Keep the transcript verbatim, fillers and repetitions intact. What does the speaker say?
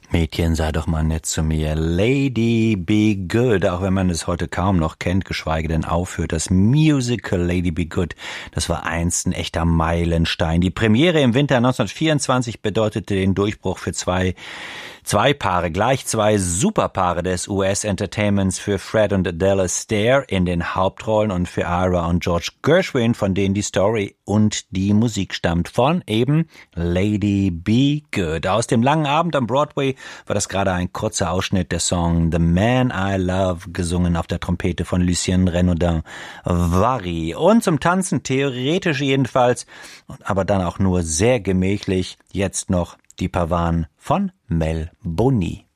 Mädchen, sei doch mal nett zu mir. Lady Be Good, auch wenn man es heute kaum noch kennt, geschweige denn aufhört. Das Musical Lady Be Good, das war einst ein echter Meilenstein. Die Premiere im Winter neunzehnhundertvierundzwanzig bedeutete den Durchbruch für zwei Zwei Paare, gleich zwei Superpaare des U S-Entertainments, für Fred und Adele Astaire in den Hauptrollen und für Ira und George Gershwin, von denen die Story und die Musik stammt, von eben Lady Be Good. Aus dem langen Abend am Broadway war das gerade ein kurzer Ausschnitt, der Song The Man I Love, gesungen auf der Trompete von Lucien Renaudin Vary. Und zum Tanzen, theoretisch jedenfalls, aber dann auch nur sehr gemächlich, jetzt noch die Pavane von Mel Boni.